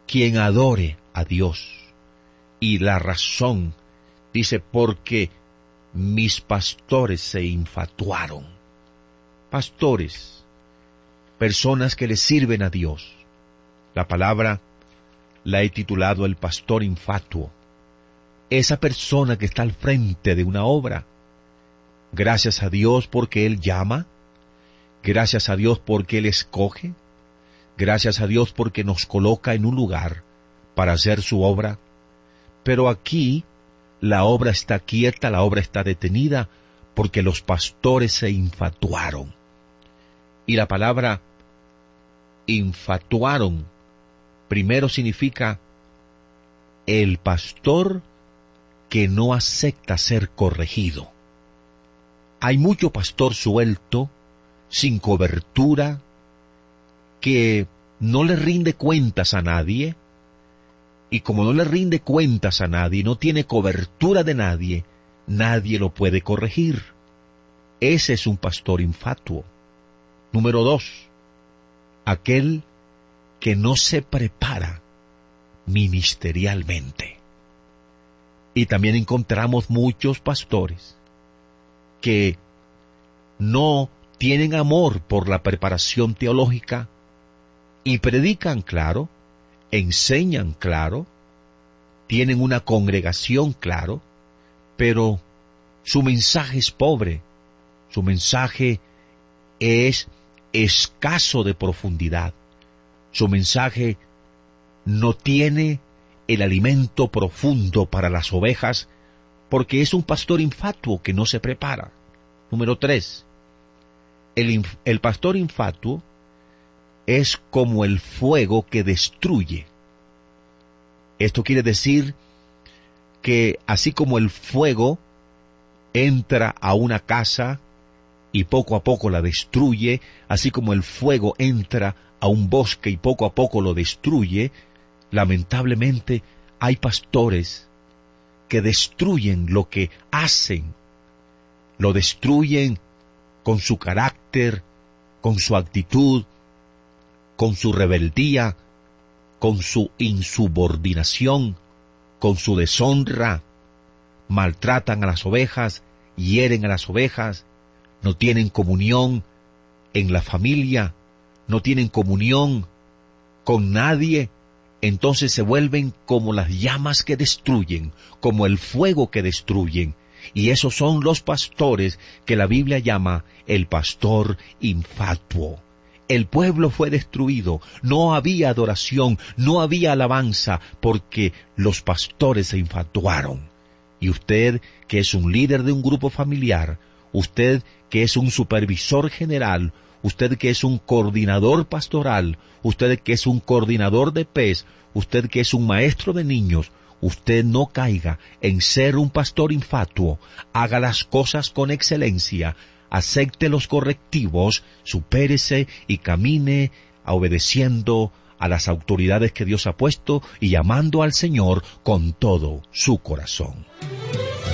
quien adore a Dios. Y la razón, dice, porque mis pastores se infatuaron. Pastores, personas que le sirven a Dios. La palabra la he titulado el pastor infatuo. Esa persona que está al frente de una obra. Gracias a Dios porque Él llama. Gracias a Dios porque Él escoge. Gracias a Dios porque nos coloca en un lugar para hacer su obra. Pero aquí la obra está quieta, la obra está detenida, porque los pastores se infatuaron. Y la palabra infatuaron primero significa el pastor que no acepta ser corregido. Hay mucho pastor suelto, sin cobertura, que no le rinde cuentas a nadie, y como no le rinde cuentas a nadie, no tiene cobertura de nadie, nadie lo puede corregir. Ese es un pastor infatuo. Número 2, aquel que no se prepara ministerialmente. Y también encontramos muchos pastores que no tienen amor por la preparación teológica y predican claro, enseñan claro, tienen una congregación claro, pero su mensaje es pobre, su mensaje es escaso de profundidad, su mensaje no tiene el alimento profundo para las ovejas, porque es un pastor infatuo que no se prepara. Número 3, el pastor infatuo es como el fuego que destruye. Esto quiere decir que así como el fuego entra a una casa y poco a poco la destruye, así como el fuego entra a un bosque y poco a poco lo destruye, lamentablemente hay pastores que destruyen lo que hacen, lo destruyen con su carácter, con su actitud, con su rebeldía, con su insubordinación, con su deshonra, maltratan a las ovejas, hieren a las ovejas, no tienen comunión en la familia, no tienen comunión con nadie, entonces se vuelven como las llamas que destruyen, como el fuego que destruyen, y esos son los pastores que la Biblia llama el pastor infatuo. El pueblo fue destruido, no había adoración, no había alabanza, porque los pastores se infatuaron. Y usted, que es un líder de un grupo familiar, usted que es un supervisor general, usted que es un coordinador pastoral, usted que es un coordinador de PES, usted que es un maestro de niños, usted no caiga en ser un pastor infatuo, haga las cosas con excelencia, acepte los correctivos, supérese y camine obedeciendo a las autoridades que Dios ha puesto y llamando al Señor con todo su corazón.